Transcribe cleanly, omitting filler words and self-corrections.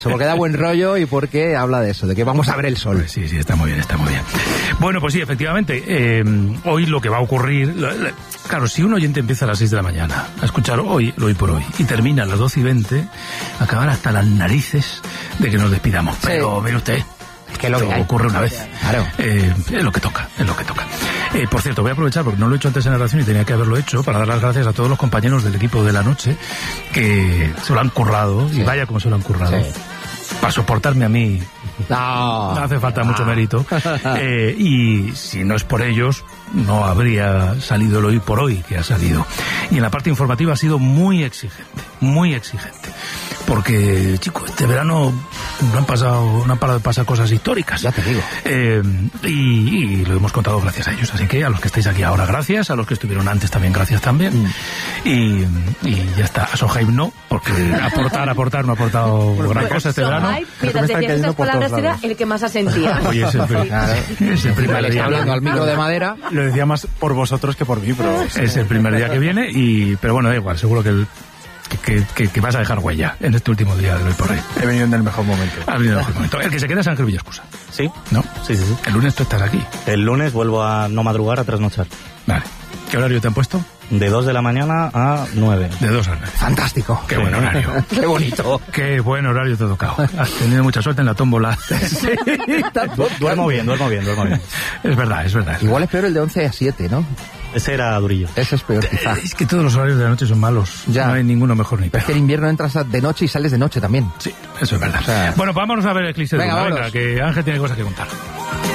Porque da buen rollo y porque habla de eso, de que vamos a ver el sol. Pues sí, está muy bien, está muy bien. Bueno, pues sí, efectivamente, hoy lo que va a ocurrir... Claro, si un oyente empieza a las 6 de la mañana a escuchar hoy, lo hoy por hoy, y termina a las 12:20, acabar hasta las narices de que nos despidamos. Sí. Pero, mire usted... Es que lo que hay. Ocurre una vez. Claro. Es lo que toca, es lo que toca. Por cierto, voy a aprovechar, porque no lo he hecho antes en la relación y tenía que haberlo hecho, para dar las gracias a todos los compañeros del equipo de la noche que se lo han currado, y vaya como se lo han currado. Sí. Para soportarme a mí no hace falta mucho mérito. Y si no es por ellos, no habría salido el hoy por hoy que ha salido. Y en la parte informativa ha sido muy exigente, muy exigente. Porque, chicos, este verano no han parado de pasar cosas históricas. Ya te digo. Y lo hemos contado gracias a ellos. Así que a los que estáis aquí ahora, gracias. A los que estuvieron antes también, gracias también. Y ya está. A Sohaib no, porque aportar no ha aportado gran cosa este verano. Mientras decías estas palabras era el que más asentía. Oye, es el primer día. Hablando al micro de madera. Lo decía más por vosotros que por mí, pero... Es el primer día que viene, pero bueno, da igual, seguro que vas a dejar huella en este último día de hoy por hoy. He venido en el mejor momento. Has venido en el mejor momento. El que se queda es Ángel Villascusa. ¿Sí? ¿No? Sí. El lunes tú estás aquí. El lunes vuelvo a no madrugar, a trasnochar. Vale. ¿Qué horario te han puesto? De 2 de la mañana a 9. De 2 a 9. Fantástico. Qué buen horario. Qué bonito. Qué buen horario te ha tocado. Has tenido mucha suerte en la tómbola. Sí, Duermo bien. Es verdad. Igual es peor el de 11 a 7, ¿no? Ese era durillo. Ese es peor, quizá. Es que todos los horarios de la noche son malos. Ya. No hay ninguno mejor ni Pero peor. es que en invierno entras de noche y sales de noche también. Sí, eso es verdad. O sea, bueno, vámonos a ver el eclipse de venga, luna. vámonos. Venga, que Ángel tiene cosas que contar.